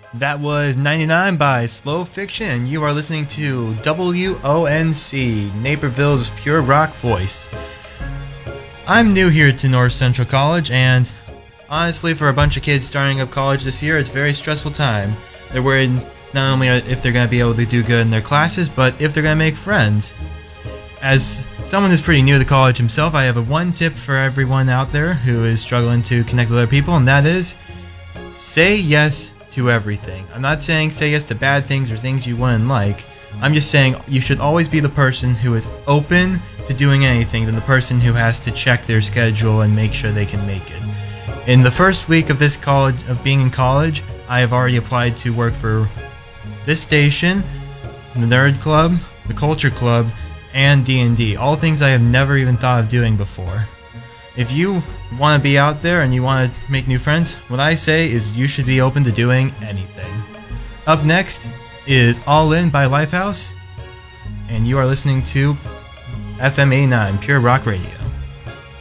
That was 99 by Slow Fiction, and you are listening to WONC, Naperville's pure rock voice. I'm new here to North Central College, and honestly, for a bunch of kids starting up college this year, it's a very stressful time. They're worried not only if they're going to be able to do good in their classes, but if they're going to make friends. As someone who's pretty new to college himself, I have one tip for everyone out there who is struggling to connect with other people, and that is, say yes to everything. I'm not saying say yes to bad things or things you wouldn't like. I'm just saying you should always be the person who is open to doing anything than the person who has to check their schedule and make sure they can make it. In the first week of being in college, I have already applied to work for this station, the Nerd Club, the Culture Club, and D&D. All things I have never even thought of doing before. If you want to be out there and you want to make new friends, what I say is you should be open to doing anything. Up next is All In by Lifehouse, and you are listening to FM 89 Pure Rock Radio.